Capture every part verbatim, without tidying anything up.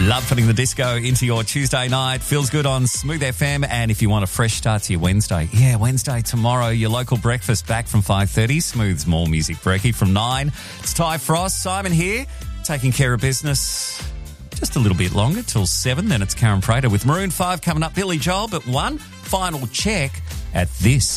Love putting the disco into your Tuesday night. Feels good on Smooth F M. And if you want a fresh start to your Wednesday, yeah, Wednesday tomorrow, your local breakfast back from five thirty. Smooth's More Music Brekkie from nine. It's Ty Frost, Simon here, taking care of business just a little bit longer till seven. Then it's Karen Prater with Maroon five coming up. Billy Joel, but one final check at this.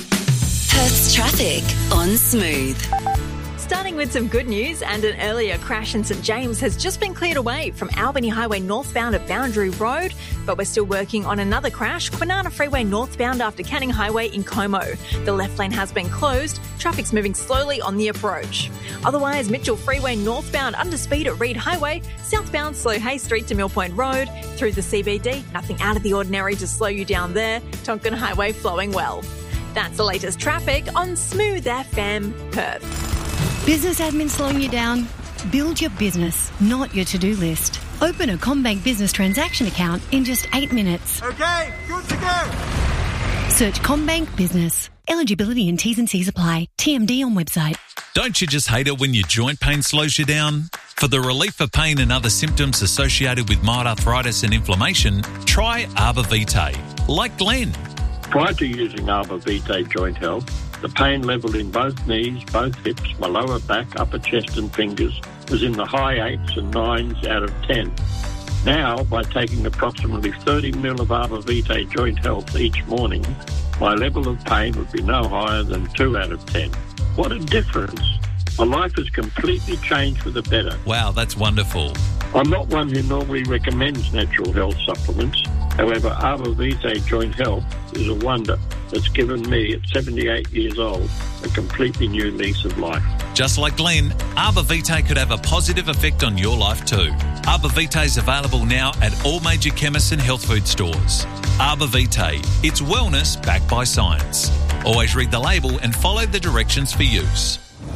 Perth's traffic on Smooth. Starting with some good news, and an earlier crash in St James has just been cleared away from Albany Highway northbound at Boundary Road, but we're still working on another crash, Kwinana Freeway northbound after Canning Highway in Como. The left lane has been closed, traffic's moving slowly on the approach. Otherwise, Mitchell Freeway northbound under speed at Reed Highway, southbound Slow Hay Street to Mill Point Road, through the C B D, nothing out of the ordinary to slow you down there, Tonkin Highway flowing well. That's the latest traffic on Smooth F M Perth. Business admin slowing you down? Build your business, not your to-do list. Open a CommBank business transaction account in just eight minutes. Okay, good to go. Search CommBank Business. Eligibility and T's and C's apply. T M D on website. Don't you just hate it when your joint pain slows you down? For the relief of pain and other symptoms associated with mild arthritis and inflammation, try Arbor Vitae. Like Glenn. Prior to using Arbor Vitae Joint Health, the pain level in both knees, both hips, my lower back, upper chest and fingers was in the high eights and nines out of ten. Now, by taking approximately thirty mil of Arbor Vitae Joint Health each morning, my level of pain would be no higher than two out of ten. What a difference. My life has completely changed for the better. Wow, that's wonderful. I'm not one who normally recommends natural health supplements. However, Arbor Vitae Joint Health is a wonder that's given me, at seventy-eight years old, a completely new lease of life. Just like Glenn, Arbor Vitae could have a positive effect on your life too. Arbor Vitae is available now at all major chemists and health food stores. Arbor Vitae, it's wellness backed by science. Always read the label and follow the directions for use.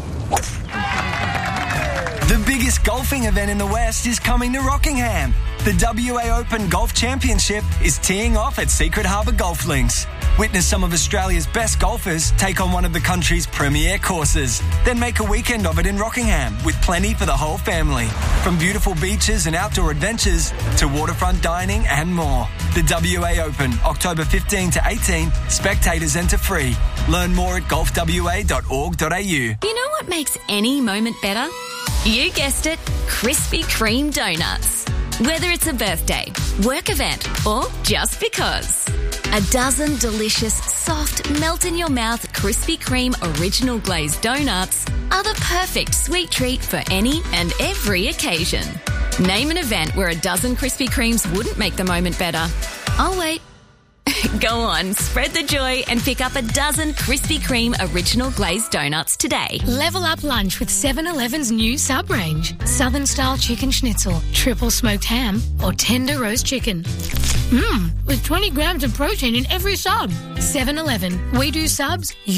The biggest golfing event in the West is coming to Rockingham. The W A Open Golf Championship is teeing off at Secret Harbour Golf Links. Witness some of Australia's best golfers take on one of the country's premier courses. Then make a weekend of it in Rockingham with plenty for the whole family. From beautiful beaches and outdoor adventures to waterfront dining and more. The W A Open, October fifteenth to eighteenth. Spectators enter free. Learn more at golf w a dot org dot a u. You know what makes any moment better? You guessed it, Krispy Kreme donuts. Whether it's a birthday, work event, or just because. A dozen delicious, soft, melt-in-your-mouth Krispy Kreme original glazed donuts are the perfect sweet treat for any and every occasion. Name an event where a dozen Krispy Kremes wouldn't make the moment better. I'll wait. Go on, spread the joy and pick up a dozen Krispy Kreme original glazed donuts today. Level up lunch with seven eleven's new sub-range. Southern-style chicken schnitzel, triple smoked ham, or tender roast chicken. Mmm, with twenty grams of protein in every sub. seven eleven, we do subs,